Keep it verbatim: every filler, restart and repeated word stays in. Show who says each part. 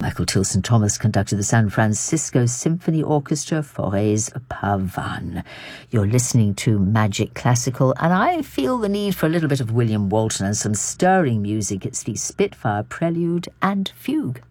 Speaker 1: Michael Tilson Thomas conducted the San Francisco Symphony Orchestra, Forez Pavan. You're listening to Magic Classical, and I feel the need for a little bit of William Walton and some stirring music. It's the Spitfire Prelude and Fugue.